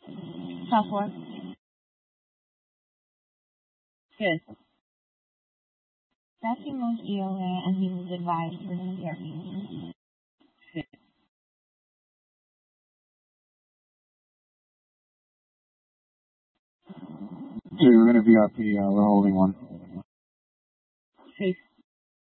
Southwark. Good. Testing most EOA and he was advised for CRP. Good. So we're going to VRP, we're holding one. Safe.